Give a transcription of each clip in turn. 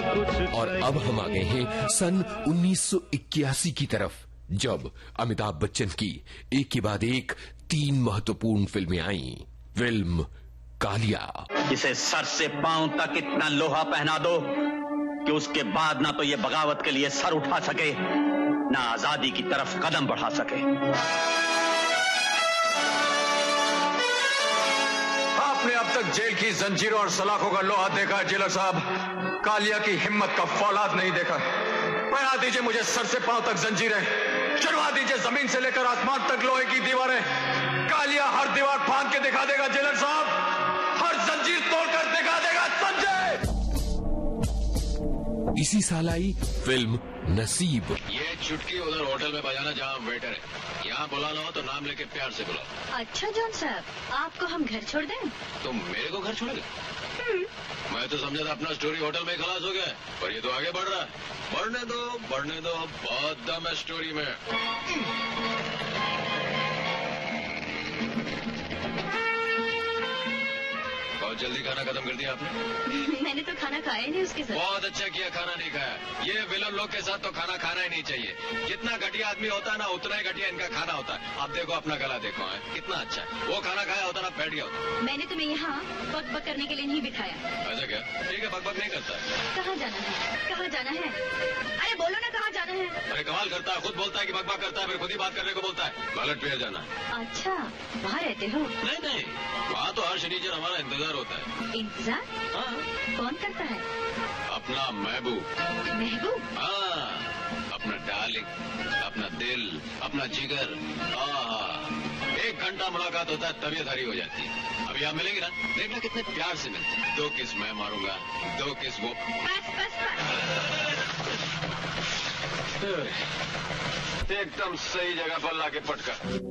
और अब हम आ गए हैं सन 1981 की तरफ, जब अमिताभ बच्चन की एक के बाद एक 3 महत्वपूर्ण फिल्में आईं। फिल्म कालिया। इसे सर से पांव तक इतना लोहा पहना दो कि उसके बाद ना तो ये बगावत के लिए सर उठा सके, ना आजादी की तरफ कदम बढ़ा सके। आपने अब तक जेल की जंजीरों और सलाखों का लोहा देखा है जेलर साहब, कालिया की हिम्मत का फौलाद नहीं देखा। पहना दीजिए मुझे सर से पांव तक जंजीरें, चढ़वा दीजिए जमीन से लेकर आसमान तक लोहे की दीवारें। कालिया हर दीवार फांद के दिखा देगा जेलर साहब, हर जंजीर तोड़कर दिखा देगा, समझे? इसी साल आई फिल्म नसीब। ये चुटकी उधर होटल में बजाना जहाँ वेटर है, यहाँ बुलाना हो तो नाम लेके प्यार से बुलाओ। अच्छा जॉन साहब, आपको हम घर छोड़ दें? तुम मेरे को घर छोड़ोगे? मैं तो समझा था अपना स्टोरी होटल में खलास हो गया, पर ये तो आगे बढ़ रहा है। बढ़ने दो, बहुत दम है स्टोरी में। बहुत जल्दी खाना खत्म कर दिया आपने। मैंने तो खाना खाया नहीं उसके साथ। बहुत अच्छा किया, खाना नहीं खाया। ये विलन लोग के साथ तो खाना खाना ही नहीं चाहिए। जितना घटिया आदमी होता है ना, उतना ही घटिया इनका खाना होता है। आप देखो अपना गला देखो है कितना अच्छा है। वो खाना खाया होता ना बैठ गया होता। मैंने तुम्हें यहाँ बक बक करने के लिए नहीं बिठाया। ऐसा क्या? ठीक है, बक बक नहीं करता है। कहाँ जाना है? कहाँ जाना है? अरे बोलो ना कहाँ जाना है? अरे कमाल करता है, खुद बोलता है कि बक बक करता है, फिर खुद ही बात करने को बोलता है। बैलेट पे जाना। अच्छा, वहाँ रहते हो? नहीं, वहाँ तो हर शनिचर हमारा इंतजार होता है। इंतजार? हाँ। कौन करता है? अपना महबूब। महबूब? हाँ, अपना डार्लिंग, अपना दिल, अपना जिगर। 1 घंटा मुलाकात होता है, तबीयत हरी हो जाती है। अभी आप मिलेंगे ना, देखना कितने प्यार से मिलते। 2 किस मैं मारूंगा, 2 किस वो। बस। एकदम सही जगह पर लाके पटका।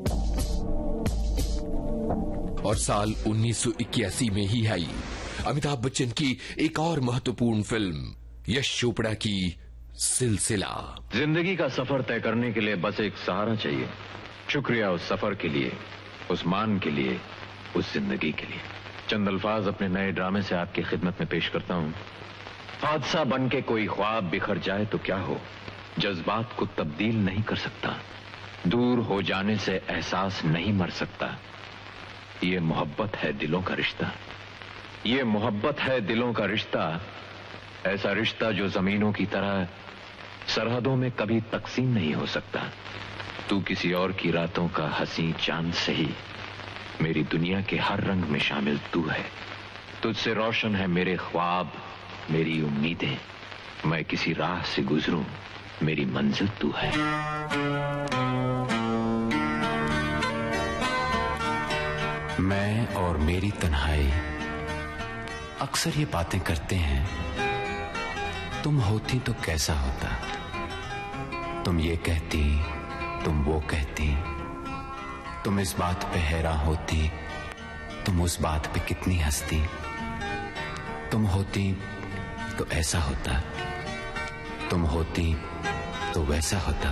और साल 1981 में ही आई अमिताभ बच्चन की एक और महत्वपूर्ण फिल्म, यश चोपड़ा की सिलसिला। जिंदगी का सफर तय करने के लिए बस एक सहारा चाहिए। शुक्रिया उस सफर के लिए, उस मान के लिए, उस जिंदगी के लिए। चंद अल्फाज अपने नए ड्रामे से आपकी खिदमत में पेश करता हूं। हादसा बन के कोई ख्वाब बिखर जाए तो क्या हो, जज्बात को तब्दील नहीं कर सकता। दूर हो जाने से एहसास नहीं मर सकता। ये मोहब्बत है दिलों का रिश्ता, ये मोहब्बत है दिलों का रिश्ता। ऐसा रिश्ता जो जमीनों की तरह सरहदों में कभी तकसीम नहीं हो सकता। तू किसी और की रातों का हसी चांद से ही, मेरी दुनिया के हर रंग में शामिल तू है। तुझसे रोशन है मेरे ख्वाब, मेरी उम्मीदें। मैं किसी राह से गुजरूं, मेरी मंजिल तू है। मैं और मेरी तन्हाई अक्सर ये बातें करते हैं, तुम होती तो कैसा होता। तुम ये कहती, तुम वो कहती, तुम इस बात पे हैरान होती, तुम उस बात पे कितनी हंसती। तुम होती तो ऐसा होता, तुम होती तो वैसा होता।